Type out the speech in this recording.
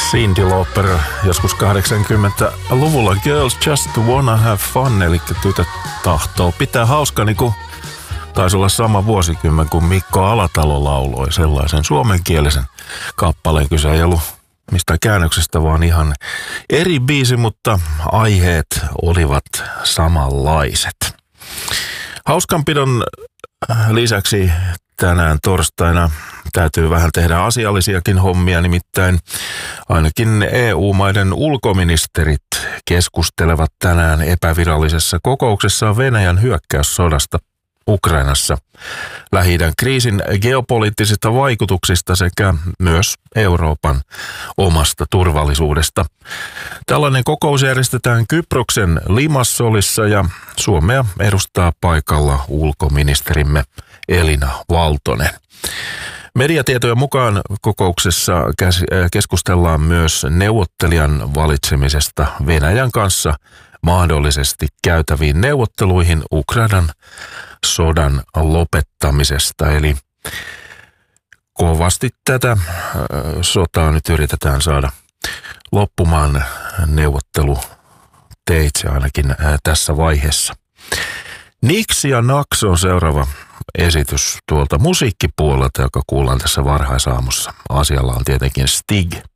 Cyndi Lauper joskus 80-luvulla Girls Just Wanna Have Fun, eli tytöt tahtoo pitää hauska, niin kuin taisi olla sama vuosikymmen, kun Mikko Alatalo lauloi sellaisen suomenkielisen kappaleen. Kyse ei ollut mistään käännöksestä, vaan ihan eri biisi, mutta aiheet olivat samanlaiset. Hauskanpidon lisäksi tänään torstaina täytyy vähän tehdä asiallisiakin hommia, nimittäin ainakin EU-maiden ulkoministerit keskustelevat tänään epävirallisessa kokouksessaan Venäjän hyökkäyssodasta Ukrainassa, Lähi-idän kriisin geopoliittisista vaikutuksista sekä myös Euroopan omasta turvallisuudesta. Tällainen kokous järjestetään Kyproksen Limassolissa ja Suomea edustaa paikalla ulkoministerimme Elina Valtonen. Mediatietojen mukaan kokouksessa keskustellaan myös neuvottelijan valitsemisesta Venäjän kanssa mahdollisesti käytäviin neuvotteluihin Ukrainan sodan lopettamisesta. Eli kovasti tätä sotaa nyt yritetään saada loppumaan neuvotteluteitse ainakin tässä vaiheessa. Nix ja Nax on seuraava esitys tuolta musiikkipuolelta, joka kuullaan tässä varhaisaamussa. Asialla on tietenkin Stig.